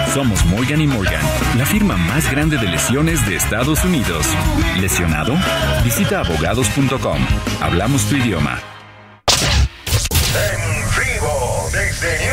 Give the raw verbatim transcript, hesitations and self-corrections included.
Somos Morgan y Morgan, la firma más grande de lesiones de Estados Unidos. ¿Lesionado? Visita abogados punto com. Hablamos tu idioma. En vivo desde